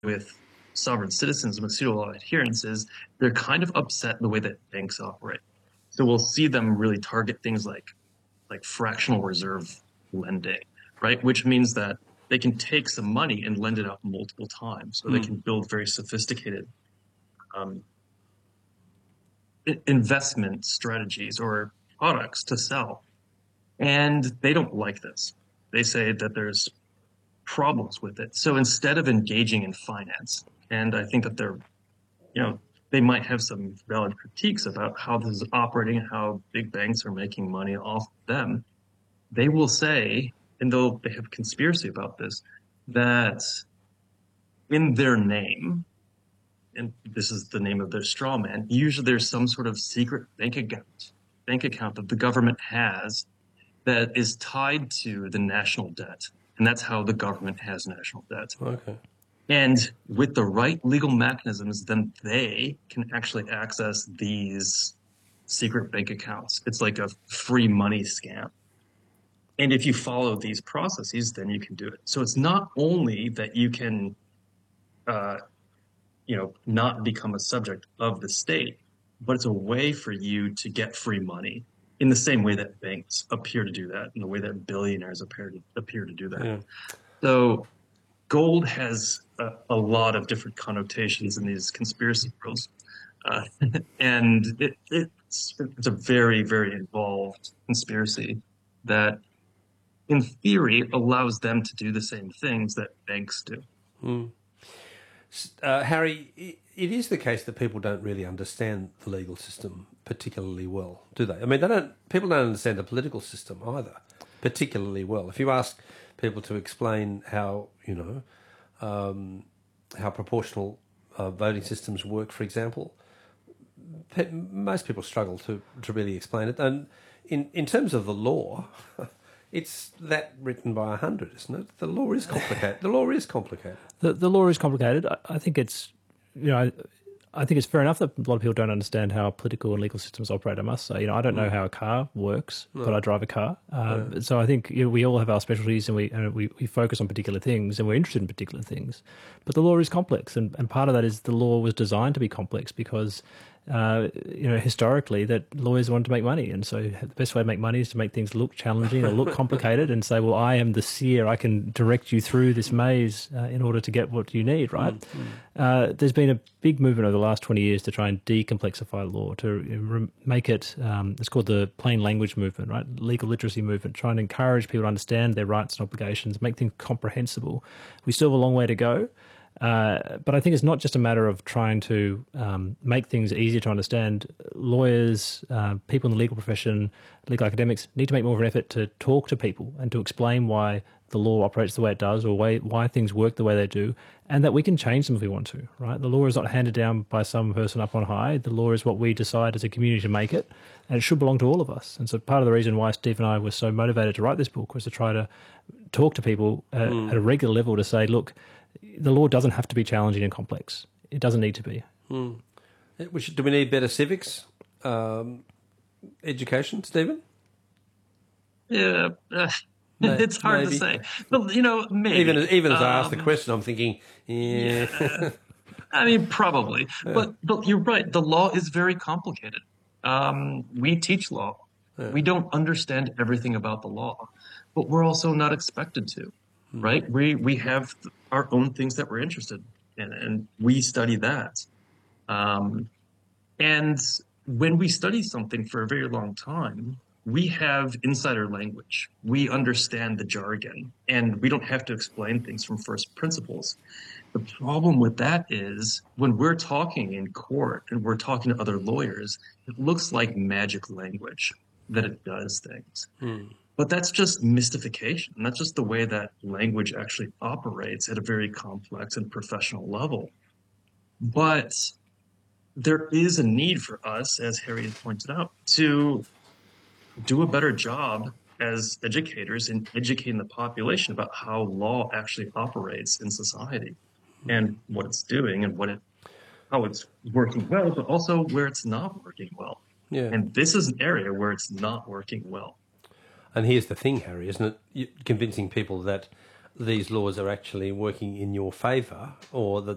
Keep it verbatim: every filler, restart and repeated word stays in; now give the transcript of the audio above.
with sovereign citizens with pseudo law adherence is they're kind of upset the way that banks operate. So we'll see them really target things like like fractional reserve lending, right? Which means that they can take some money and lend it out multiple times, so they Mm. can build very sophisticated um, investment strategies or products to sell. And they don't like this. They say that there's problems with it. So instead of engaging in finance, and I think that they're, you know, they might have some valid critiques about how this is operating and how big banks are making money off them. They will say, and though they have conspiracy about this, that in their name, and this is the name of their straw man, usually there's some sort of secret bank account, bank account that the government has that is tied to the national debt. And that's how the government has national debt. Okay. And with the right legal mechanisms, then they can actually access these secret bank accounts. It's like a free money scam. And if you follow these processes, then you can do it. So it's not only that you can, uh, you know, not become a subject of the state, but it's a way for you to get free money in the same way that banks appear to do that, in the way that billionaires appear to appear to do that. Yeah. So gold has a, a lot of different connotations in these conspiracy worlds, uh, and it, it's it's a very very involved conspiracy that, in theory, allows them to do the same things that banks do. Mm. Uh, Harry, it is the case that people don't really understand the legal system particularly well, do they? I mean, they don't. People don't understand the political system either particularly well. If you ask people to explain how, you know, um, how proportional uh, voting systems work, for example, pe- most people struggle to, to really explain it. And in, in terms of the law, it's that written by a hundred, isn't it? The law is complicated. The law is complicated. The, the law is complicated. I, I think it's, you know, I, I think it's fair enough that a lot of people don't understand how political and legal systems operate, I must say. You know, I don't know how a car works, No. but I drive a car. Um, Yeah. So I think, you know, we all have our specialties, and we and we, we focus on particular things, and we're interested in particular things. But the law is complex, and, and part of that is the law was designed to be complex because, uh, you know, historically that lawyers wanted to make money. And so the best way to make money is to make things look challenging or look complicated and say, well, I am the seer. I can direct you through this maze uh, in order to get what you need, right? Mm-hmm. Uh, there's been a big movement over the last twenty years to try and decomplexify law, to re- make it, um, it's called the plain language movement, right? Legal literacy movement, trying to encourage people to understand their rights and obligations, make things comprehensible. We still have a long way to go. Uh, but I think it's not just a matter of trying to um, make things easier to understand. Lawyers, uh, people in the legal profession, legal academics need to make more of an effort to talk to people and to explain why the law operates the way it does, or why, why things work the way they do, and that we can change them if we want to, right? The law is not handed down by some person up on high. The law is what we decide as a community to make it, and it should belong to all of us. And so part of the reason why Steve and I were so motivated to write this book was to try to talk to people uh, Mm. at a regular level to say, look, the law doesn't have to be challenging and complex. It doesn't need to be. Mm. We should, do we need better civics um, education, Stephen? Yeah, uh, May- it's hard maybe. to say. But, you know, maybe. Even as, even as I asked the Um, question, I'm thinking, yeah. Yeah. I mean, probably. But, but you're right. The law is very complicated. Um, we teach law. Yeah. We don't understand everything about the law, but we're also not expected to, right? We we have our own things that we're interested in, and we study that. Um, and when we study something for a very long time, we have insider language. We understand the jargon, and we don't have to explain things from first principles. The problem with that is when we're talking in court and we're talking to other lawyers, it looks like magic language that it does things. Hmm. But that's just mystification. That's just the way that language actually operates at a very complex and professional level. But there is a need for us, as Harry had pointed out, to do a better job as educators in educating the population about how law actually operates in society and what it's doing and what it, how it's working well, but also where it's not working well. Yeah. And this is an area where it's not working well. And here's the thing, Harry, isn't it? You- Convincing people that these laws are actually working in your favour, or that